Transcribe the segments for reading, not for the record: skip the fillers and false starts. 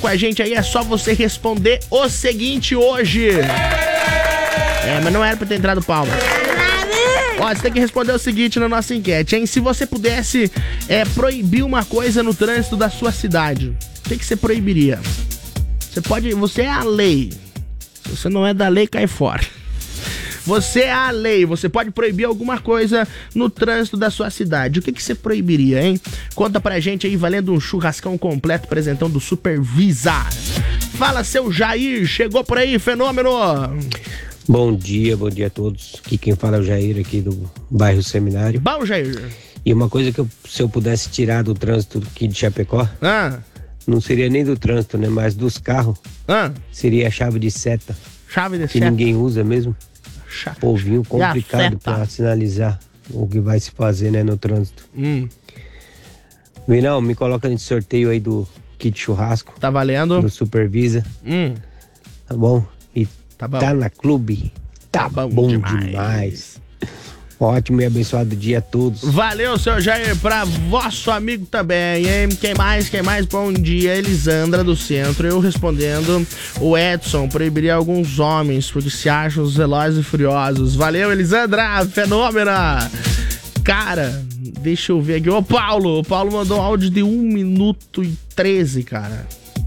com a gente aí, é só você responder o seguinte hoje. Mas não era pra ter entrado palmas. Ó, você tem que responder o seguinte na nossa enquete, hein? Se você pudesse proibir uma coisa no trânsito da sua cidade, o que você proibiria? Você é a lei. Se você não é da lei, cai fora. Você é a lei, você pode proibir alguma coisa no trânsito da sua cidade. O que você proibiria, hein? Conta pra gente aí, valendo um churrascão completo, presentão do Supervisa. Fala, seu Jair, chegou por aí, fenômeno! Bom dia a todos. Aqui quem fala é o Jair, aqui do bairro Seminário. Bom, Jair. E uma coisa que se eu pudesse tirar do trânsito aqui de Chapecó, não seria nem do trânsito, né? Mas dos carros, seria a chave de seta. Chave de que seta? Ninguém usa mesmo. Povinho complicado pra sinalizar o que vai se fazer, né, no trânsito. Vinão, me coloca nesse sorteio aí do kit churrasco. Tá valendo? Do Supervisa. Tá bom? E tá na clube. Tá bom demais. Ótimo e abençoado dia a todos. Valeu, seu Jair, pra vosso amigo também, hein? Quem mais? Bom dia, Elisandra do Centro. Eu respondendo, o Edson proibiria alguns homens, porque se acham os velozes e furiosos. Valeu, Elisandra, fenômena! Cara, deixa eu ver aqui. O Paulo mandou um áudio de 1 minuto e 13, cara.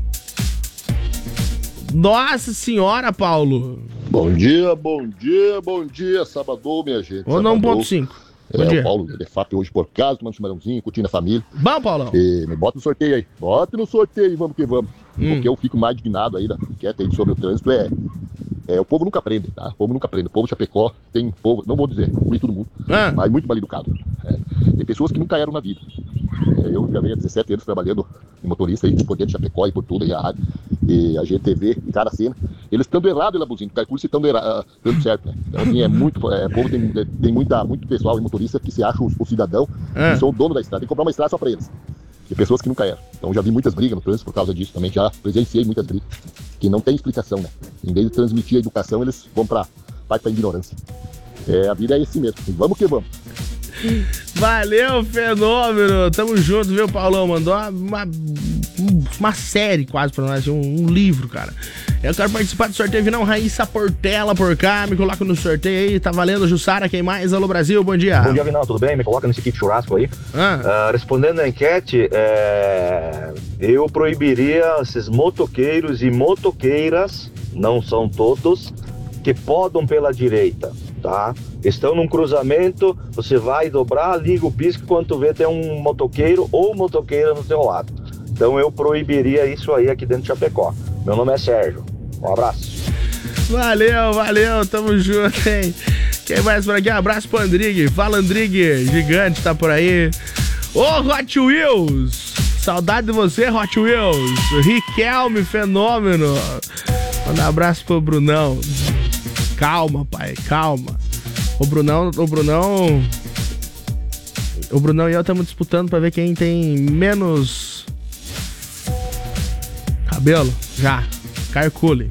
Nossa senhora, Paulo. Bom dia, sábado, minha gente. Ou não, 1.5. Bom dia. O Paulo, de FAP hoje por casa, tomando um chimarrãozinho, curtindo a família. Bom, Paulão. E me bota no sorteio aí. Bota no sorteio, vamos que vamos. Porque eu fico mais indignado aí, enquete aí sobre o trânsito, o povo nunca aprende, tá? O povo de Chapecó tem povo, não vou dizer, não todo mundo, mas muito mal educado. Tem pessoas que nunca eram na vida. Eu já venho há 17 anos trabalhando em motorista aí, por dentro de Chapecó e por tudo aí, a rádio. E a gente vê em cada cena, eles estando errado, Elabuzinho, o curso estando dando certo, né? Então, assim, o povo tem muito pessoal e motorista que se acha o cidadão que são o dono da estrada, tem que comprar uma estrada só pra eles. Tem pessoas que nunca eram. Então já vi muitas brigas no trânsito por causa disso também, já presenciei muitas brigas, que não tem explicação, né? Em vez de transmitir a educação, eles vão pra parte da ignorância. A vida é assim mesmo, e vamos que vamos. Valeu, fenômeno. Tamo junto, viu, Paulão? Mandou uma série quase pra nós, um livro, cara. Eu quero participar do sorteio, Vinão Raíssa Portela por cá. Me coloca no sorteio aí. Tá valendo, Jussara. Quem mais? Alô, Brasil, bom dia. Bom dia, Vinão. Tudo bem? Me coloca nesse kit churrasco aí. Respondendo a enquete, eu proibiria esses motoqueiros e motoqueiras, não são todos, que podam pela direita, tá? Estão num cruzamento, você vai dobrar, liga o pisco, quando tu vê tem um motoqueiro ou motoqueira no teu lado. Então eu proibiria isso aí aqui dentro de Chapecó. Meu nome é Sérgio. Um abraço. Valeu, tamo junto, hein? Quem mais por aqui? Um abraço pro Andrigue. Fala, Andrigue, gigante, tá por aí. Ô, Hot Wheels! Saudade de você, Hot Wheels. Riquelme, fenômeno. Manda um abraço pro Brunão. Calma, pai, calma. O Brunão e eu estamos disputando pra ver quem tem menos cabelo. Já. Calcule.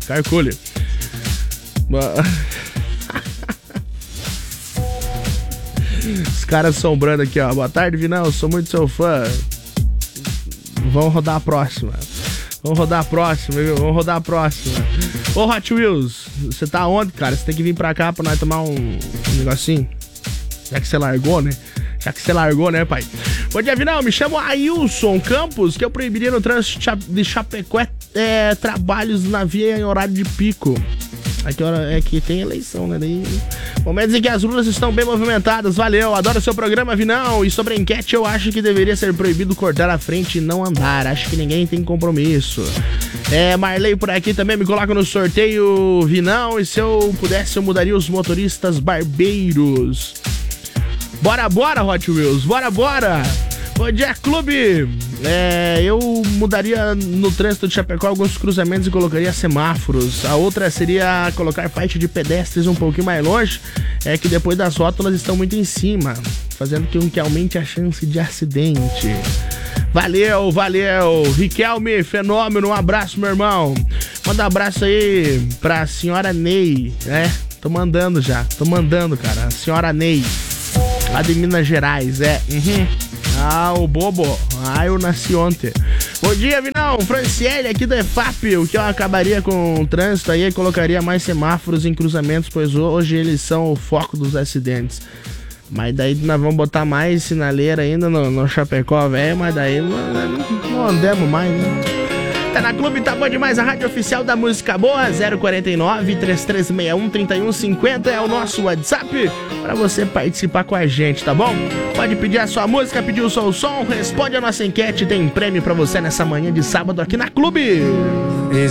Os caras assombrando aqui, ó. Boa tarde, Vinão. Sou muito seu fã. Vamos rodar a próxima, viu? Ô, Hot Wheels, você tá onde, cara? Você tem que vir pra cá pra nós tomar um negocinho. Já que você largou, né, pai? Bom dia, Vinão. Me chamo Ailson Campos, que eu proibiria no trânsito de Chapecó trabalhos na via em horário de pico. Aqui é que tem eleição, né? Daí... Momentos em que as ruas estão bem movimentadas. Valeu, adoro o seu programa, Vinão. E sobre a enquete, eu acho que deveria ser proibido cortar a frente e não andar. Acho que ninguém tem compromisso. Marley por aqui também me coloca no sorteio, Vinão. E se eu pudesse, eu mudaria os motoristas barbeiros. Bora, Hot Wheels, bora! Bom dia, clube! Eu mudaria no trânsito de Chapecó alguns cruzamentos e colocaria semáforos. A outra seria colocar faixa de pedestres um pouquinho mais longe, que depois das rótulas estão muito em cima, fazendo com que aumente a chance de acidente. Valeu! Riquelme, fenômeno, um abraço, meu irmão. Manda um abraço aí pra senhora Ney, Tô mandando, cara. A senhora Ney, lá de Minas Gerais, o bobo. Eu nasci ontem. Bom Bom dia, Vinão. Franciele aqui do EFAP. O que eu acabaria com o trânsito aí, colocaria mais semáforos em cruzamentos, pois hoje eles são o foco dos acidentes. Mas daí nós vamos botar mais sinaleira ainda no Chapecó, velho, mas daí não andamos mais, né? Tá na Clube, tá bom demais, a rádio oficial da música boa, 049-3361-3150 é o nosso WhatsApp pra você participar com a gente, tá bom? Pode pedir a sua música, pedir o seu som, responde a nossa enquete, tem prêmio pra você nessa manhã de sábado aqui na Clube.